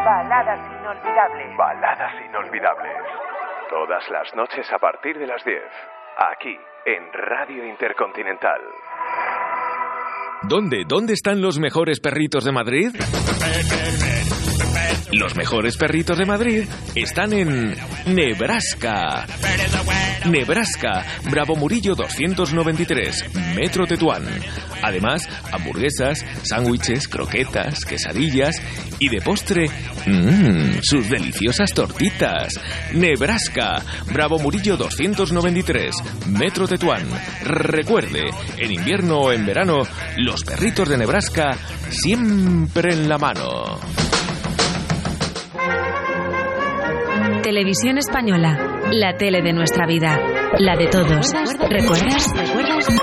Baladas inolvidables. Baladas inolvidables. Todas las noches a partir de las 10. Aquí, en Radio Intercontinental. ¿Dónde están los mejores perritos de Madrid? Los mejores perritos de Madrid están en Nebraska. Nebraska, Bravo Murillo 293, Metro Tetuán. Además, hamburguesas, sándwiches, croquetas, quesadillas y de postre, sus deliciosas tortitas. Nebraska, Bravo Murillo 293, Metro Tetuán. Recuerde, en invierno o en verano, los perritos de Nebraska siempre en la mano. Televisión Española, la tele de nuestra vida, la de todos. ¿Recuerdas?